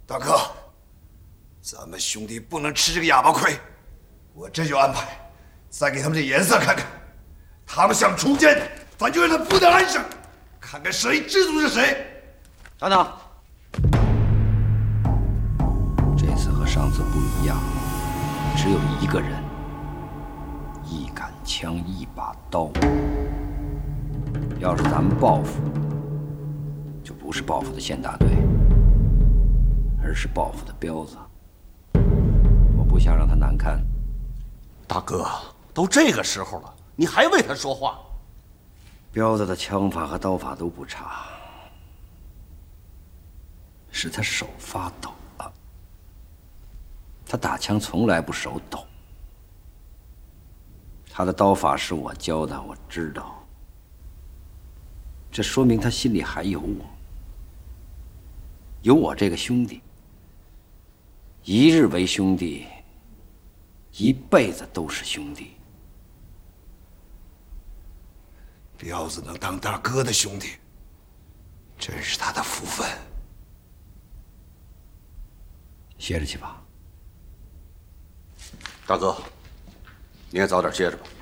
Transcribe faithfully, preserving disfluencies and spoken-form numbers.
大哥，咱们兄弟不能吃这个哑巴亏。我这就安排，再给他们这颜色看看。他们想锄奸，咱就让他不得安生，看看谁知足是谁。 等等，这次和上次不一样，只有一个人，一杆枪，一把刀。要是咱们报复，就不是报复的县大队，而是报复的彪子。我不想让他难堪。 大哥，都这个时候了，你还为他说话？ 彪子的枪法和刀法都不差，是他手发抖了。他打枪从来不手抖。他的刀法是我教的，我知道。这说明他心里还有我，有我这个兄弟。一日为兄弟，一辈子都是兄弟。 彪子能当大哥的兄弟，真是他的福分。 歇着去吧。 大哥，你也早点歇着吧。